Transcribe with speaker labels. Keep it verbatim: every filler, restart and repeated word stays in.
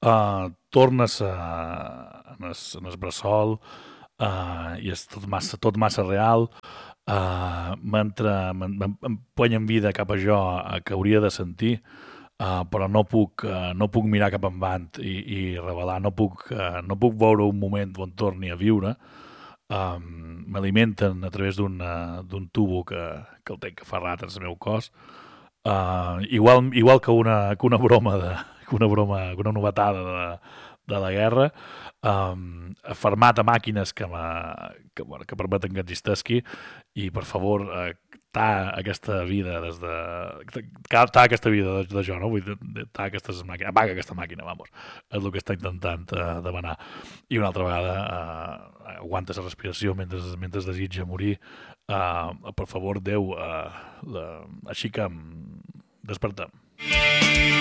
Speaker 1: uh, tornes a, en, es, en el bressol uh, i és tot massa, tot massa real. Uh, m'entra, em ponyen vida cap a jo uh, que hauria de sentir, uh, però no puc, uh, no puc mirar cap endavant i, i revelar, no puc, uh, no puc veure un moment on torni a viure. Um, m'alimenten a través d'un uh, tubo que, que el tenc aferrat en el meu cos, uh, igual, igual que una, que una broma de, que una broma, que una novetada de, de la guerra, um, fermat a màquines que, que, bueno, que permeten que existesqui, i per favor uh, ta aquesta vida des de ta aquesta vida de, de jo, no? Vull dir, ta aquestes màquines, apaga aquesta màquina, vamos, és el que està intentant uh, demanar. I una altra vegada uh, aguanta la respiració mentre, mentre desitja morir. Uh, per favor, Déu, uh, la, així que despertem.